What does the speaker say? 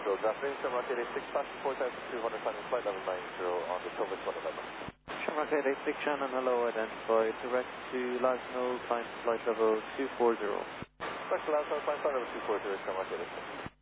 Good afternoon, Shamrock 886, passing 4200, climbing flight level 90 on the Silver 111. Shamrock 886, Shannon, hello, identified, direct to Lasno, climb flight level 240. Direct to Lasno, climb flight level 240, Shamrock 886.